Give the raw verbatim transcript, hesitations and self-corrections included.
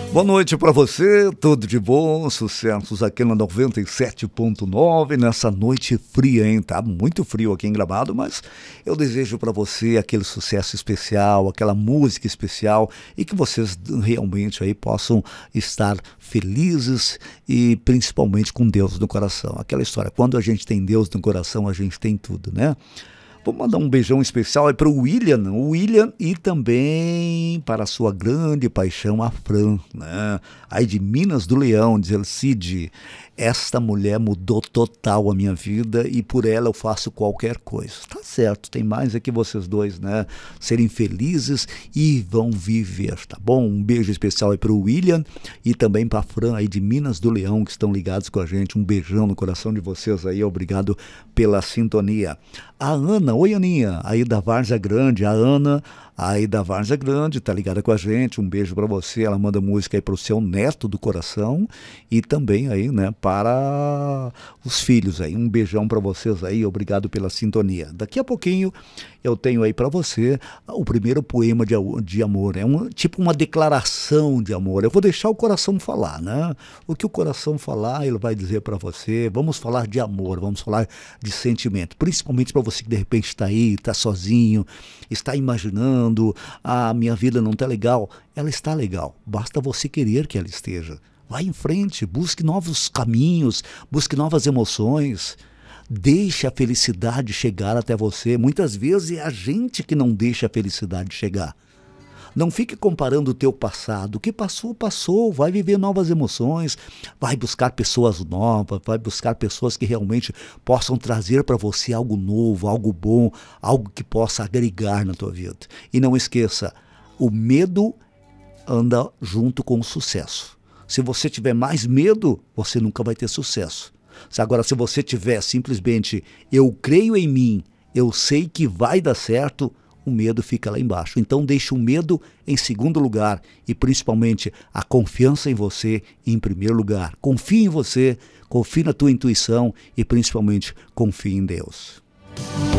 Boa noite para você, tudo de bom, sucessos aqui na noventa e sete ponto nove, nessa noite fria, hein? Tá muito frio aqui em Gramado, mas eu desejo para você aquele sucesso especial, aquela música especial e que vocês realmente aí possam estar felizes e principalmente com Deus no coração. Aquela história, quando a gente tem Deus no coração, a gente tem tudo, né? Vou mandar um beijão especial aí para o William, o William e também para a sua grande paixão, a Fran, né? Aí de Minas do Leão, diz ele, Cid, esta mulher mudou total a minha vida e por ela eu faço qualquer coisa. Tá certo, tem mais é que vocês dois, né? Serem felizes e vão viver, tá bom? Um beijo especial aí para o William e também para a Fran aí de Minas do Leão, que estão ligados com a gente. Um beijão no coração de vocês aí, obrigado pela sintonia. A Ana, oi Aninha, aí da Várzea Grande, a Ana aí da Várzea Grande, tá ligada com a gente, um beijo para você, ela manda música aí pro seu neto do coração e também aí, né, para os filhos aí, um beijão para vocês aí, obrigado pela sintonia. Daqui a pouquinho eu tenho aí para você o primeiro poema de, de amor, é um, tipo uma declaração de amor, eu vou deixar o coração falar, né, o que o coração falar ele vai dizer para você, vamos falar de amor, vamos falar de sentimento, principalmente para você que de repente está aí, está sozinho, está imaginando, a minha vida não está legal, ela está legal, basta você querer que ela esteja. Vai em frente, busque novos caminhos, busque novas emoções, deixe a felicidade chegar até você. Muitas vezes é a gente que não deixa a felicidade chegar. Não fique comparando o teu passado, o que passou, passou, vai viver novas emoções, vai buscar pessoas novas, vai buscar pessoas que realmente possam trazer para você algo novo, algo bom, algo que possa agregar na tua vida. E não esqueça, o medo anda junto com o sucesso. Se você tiver mais medo, você nunca vai ter sucesso. Agora, se você tiver simplesmente, eu creio em mim, eu sei que vai dar certo, o medo fica lá embaixo. Então deixe o medo em segundo lugar e principalmente a confiança em você em primeiro lugar. Confie em você, confie na tua intuição e principalmente confie em Deus.